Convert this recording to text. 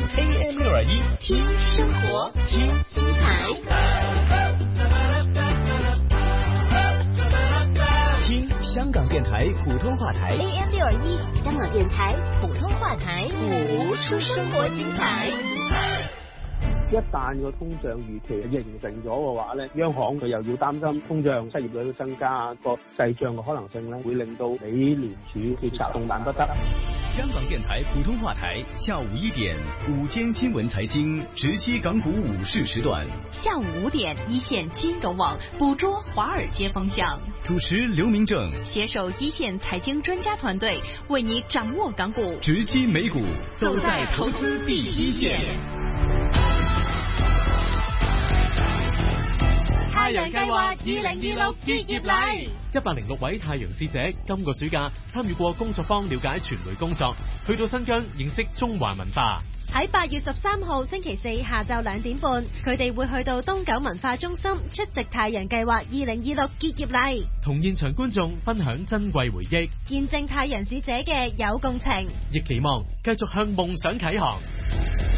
AM621， 听生活，听精彩， 听香港電台普通話台 AM621，香港電台普通話台，播出生活精彩。 一旦個通脹預期形成咗嘅話咧，央行佢又要擔心通脹、失業率都增加，個滯脹嘅可能性咧，會令到美聯儲決策動彈不得。 香港電台普通話台下午1點，午間新聞財經直擊港股午市時段。 下午5點，一線金融網捕捉華爾街風向。 主持劉明正， 攜手一線財經專家團隊，為你掌握港股， 直擊美股， 走在投資第一線。太陽計劃2026結業禮 ，106位太陽使者今個暑假參與過工作坊，了解傳媒工作，去到新疆認識中華文化。 喺8月13號星期四下晝2點半，佢哋會去到東九文化中心出席太陽計劃2026結業禮， 同現場觀眾分享珍貴回憶， 見證太陽使者嘅有共情， 亦期望繼續向夢想啟航。